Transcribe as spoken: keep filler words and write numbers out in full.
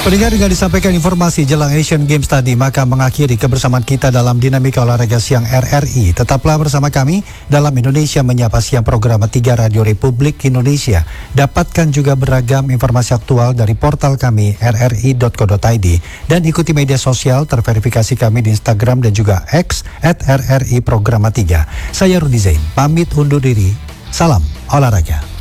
Pendengar, dengan disampaikan informasi jelang Asian Games tadi, maka mengakhiri kebersamaan kita dalam Dinamika Olahraga Siang R R I. Tetaplah bersama kami dalam Indonesia Menyapa Siang, program tiga Radio Republik Indonesia. Dapatkan juga beragam informasi aktual dari portal kami r r i dot co dot i d dan ikuti media sosial terverifikasi kami di Instagram dan juga X at r r i programa tiga. Saya Rudi Zain, pamit undur diri. Salam olahraga.